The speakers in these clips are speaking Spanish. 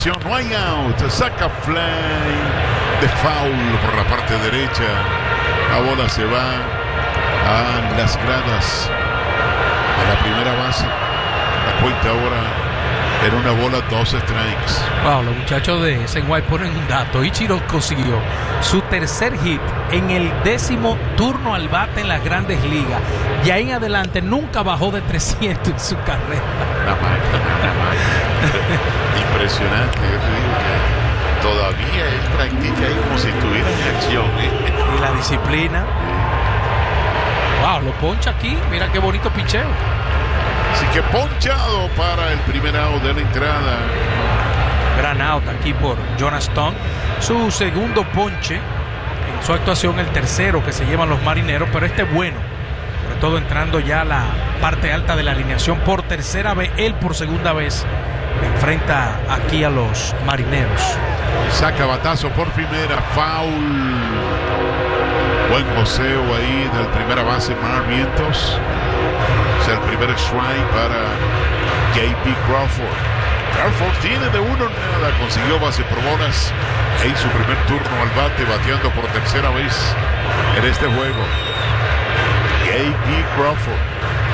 No hay out, saca fly de foul por la parte derecha. La bola se va a las gradas de la primera base. La cuenta ahora en una bola, 2 strikes. Wow, los muchachos de Senway ponen un dato. Ichiro consiguió su tercer hit en el 10º turno al bate en las Grandes Ligas. Y ahí en adelante nunca bajó de 300 en su carrera. La máquina. Impresionante. Yo te digo que todavía él practica ahí como si estuviera en acción, Y la disciplina. Wow, lo poncha aquí. Mira qué bonito picheo. Así que ponchado para el primer out de la entrada. Gran out aquí por Jonas Stone. Su segundo ponche en su actuación, el tercero que se llevan los Marineros, pero este bueno. Sobre todo entrando ya a la parte alta de la alineación por tercera vez. Él por segunda vez enfrenta aquí a los Marineros. Saca batazo por primera, foul. Buen joseo ahí del primera base Mar Vientos. Es el primer strike para J.P. Crawford. Crawford tiene de 1-0, consiguió base por bolas en su primer turno al bate, bateando por tercera vez en este juego. J.P. Crawford.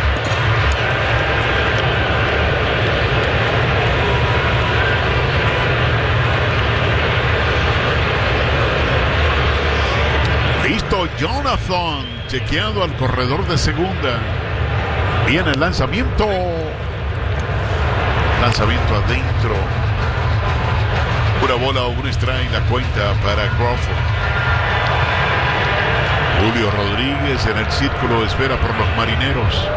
Listo, Jonathan, chequeando al corredor de segunda. Viene el lanzamiento. Lanzamiento adentro. Una bola o un strike, la cuenta para Crawford. Julio Rodríguez en el círculo espera por los Marineros.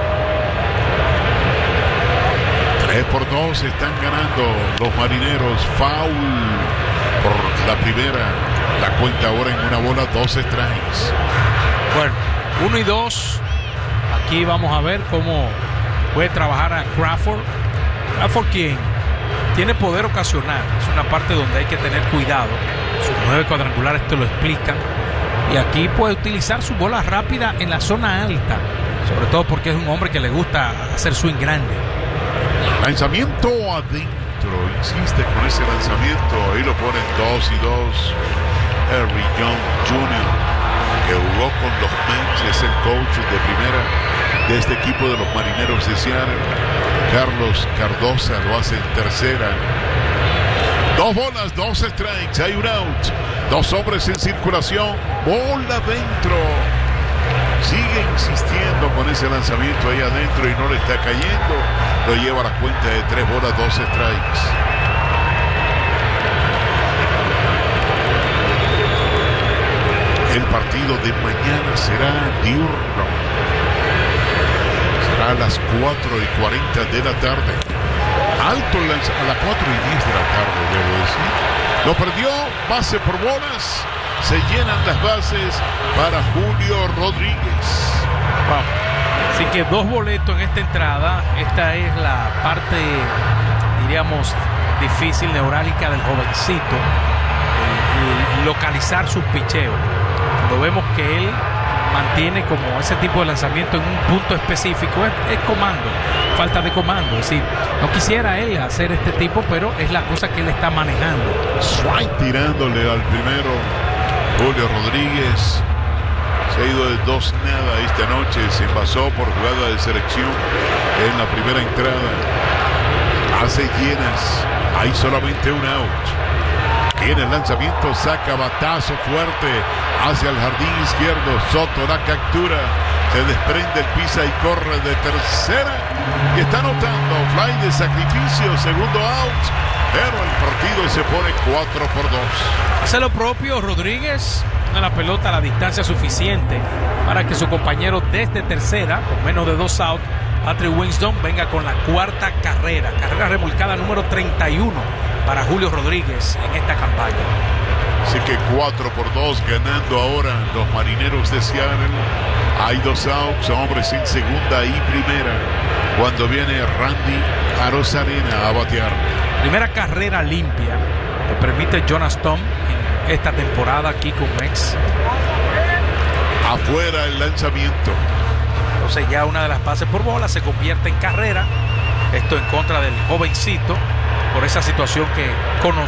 3-2 están ganando los Marineros. Foul por la primera. La cuenta ahora en una bola, 2 strikes. Bueno, 1-2. Aquí vamos a ver cómo puede trabajar a Crawford. Crawford, quien tiene poder ocasional. Es una parte donde hay que tener cuidado. Sus 9 cuadrangulares te lo explican. Y aquí puede utilizar su bola rápida en la zona alta. Sobre todo porque es un hombre que le gusta hacer swing grande. Lanzamiento adentro. Insiste con ese lanzamiento. Ahí lo ponen 2-2. Harry Young Jr., que jugó con los Mets, es el coach de primera de este equipo de los Marineros de Seattle. Carlos Cardoza lo hace en tercera. 2 bolas, 2 strikes, hay un out. 2 hombres en circulación, bola adentro. Sigue insistiendo con ese lanzamiento ahí adentro y no le está cayendo. Lo lleva a la cuenta de 3 bolas, 2 strikes. El partido de mañana será diurno. Será a las 4:40 de la tarde. Alto a las 4:10 de la tarde, debo decir. Lo perdió, base por bolas. Se llenan las bases para Julio Rodríguez. Wow. Así que 2 boletos en esta entrada. Esta es la parte, diríamos, difícil, neurálgica del jovencito. El localizar sus picheos. Cuando vemos que él mantiene como ese tipo de lanzamiento en un punto específico, es comando, falta de comando. Es decir, no quisiera él hacer este tipo, pero es la cosa que él está manejando. Strike tirándole al primero. Julio Rodríguez se ha ido de 2-0 esta noche. Se pasó por jugada de selección en la primera entrada. Hace llenas. Hay solamente un out. Viene el lanzamiento, saca batazo fuerte hacia el jardín izquierdo. Soto la captura, se desprende, pisa y corre de tercera y está anotando. Fly de sacrificio, segundo out, pero el partido se pone 4-2. Hace lo propio Rodríguez, a la pelota a la distancia suficiente para que su compañero desde tercera, con menos de 2 outs, Patrick Winston, venga con la 4ª carrera remolcada número 31 para Julio Rodríguez en esta campaña. Así que 4-2 ganando ahora los Marineros de Seattle. Hay 2 outs, hombres en segunda y primera, cuando viene Randy Arozarena a batear. Primera carrera limpia que permite Jonas Stone en esta temporada aquí con Mets. Afuera el lanzamiento. Entonces ya una de las bases por bola se convierte en carrera. Esto en contra del jovencito. por esa situación que